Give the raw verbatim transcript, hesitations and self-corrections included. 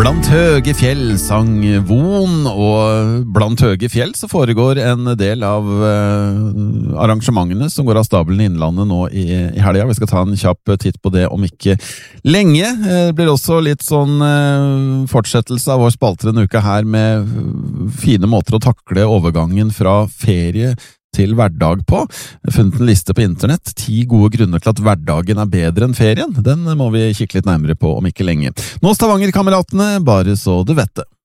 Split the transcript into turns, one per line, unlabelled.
Blant høge fjell sang Von, og blant høge fjell så foregår en del av uh, arrangementene som går av stabelen i Innlandet nå i, i helga. Vi skal ta en kjapp titt på det om ikke lenge. Det blir også litt sånn uh, fortsettelse av vår spalter en uke her med fine måter å takle overgangen fra ferie til hverdag på. Jeg har funnet en liste på internett, ti gode grunner til at hverdagen er bedre enn ferien. Den må vi kikke litt nærmere på om ikke lenge. Nå Stavanger-kameratene, bare så du vet det.